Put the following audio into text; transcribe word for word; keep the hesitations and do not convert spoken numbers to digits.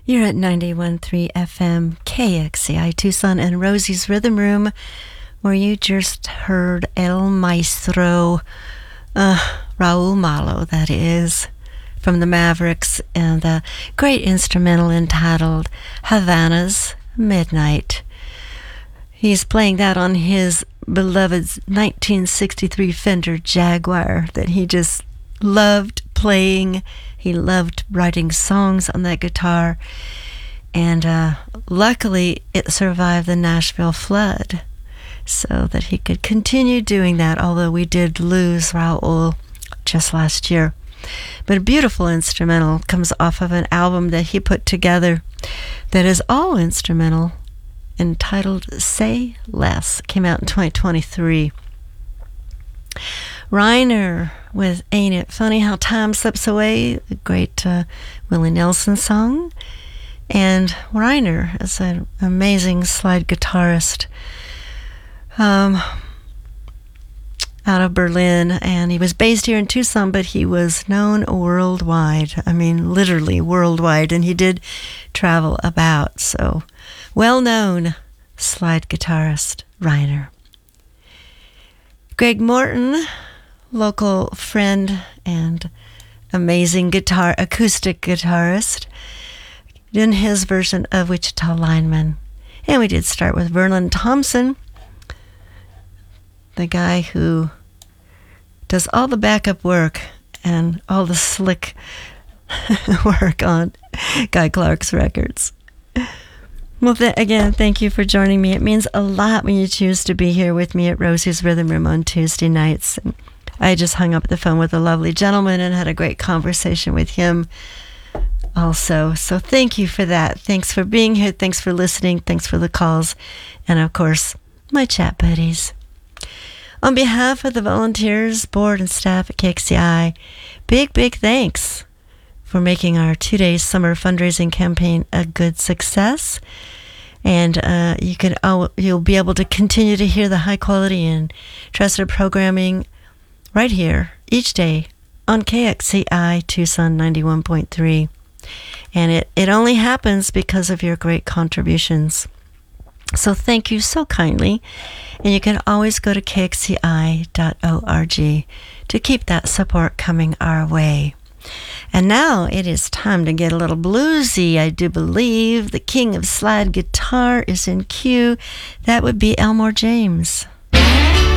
You're at ninety-one point three F M K X C I Tucson and Rosie's Rhythm Room, where you just heard El Maestro, uh, Raul Malo, that is, from the Mavericks, and a great instrumental entitled Havana's Midnight. He's playing that on his beloved nineteen sixty-three Fender Jaguar that he just loved playing. He loved writing songs on that guitar, and uh, luckily it survived the Nashville flood so that he could continue doing that, although we did lose Raul just last year. But a beautiful instrumental comes off of an album that he put together that is all instrumental, entitled Say Less. It came out in twenty twenty-three. Reiner with Ain't It Funny How Time Slips Away, a great uh, Willie Nelson song. And Reiner is an amazing slide guitarist um, out of Berlin, and he was based here in Tucson, but he was known worldwide. I mean, literally worldwide, and he did travel about, so well-known slide guitarist, Reiner. Greg Morton, local friend and amazing guitar, acoustic guitarist, in his version of Wichita Lineman. And we did start with Vernon Thompson, the guy who does all the backup work and all the slick work on Guy Clark's records. Well, th- again, thank you for joining me. It means a lot when you choose to be here with me at Rosie's Rhythm Room on Tuesday nights. And I just hung up the phone with a lovely gentleman and had a great conversation with him also. So thank you for that. Thanks for being here. Thanks for listening. Thanks for the calls. And, of course, my chat buddies. On behalf of the volunteers, board, and staff at K X C I, big, big thanks for making our two-day summer fundraising campaign a good success. And uh, you can oh, you'll be able to continue to hear the high quality and trusted programming right here each day on K X C I Tucson ninety-one point three. And it, it only happens because of your great contributions. So thank you so kindly. And you can always go to K X C I dot org to keep that support coming our way. And now it is time to get a little bluesy, I do believe. The king of slide guitar is in queue. That would be Elmore James.